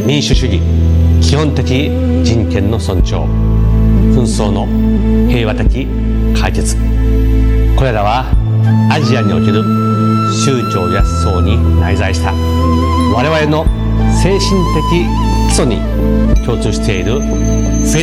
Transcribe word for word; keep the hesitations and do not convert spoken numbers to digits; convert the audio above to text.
民主主義、基本的人権の尊重、紛争の平和的解決、これらはアジアにおける宗教や思想に内在した我々の精神的基礎に共通している普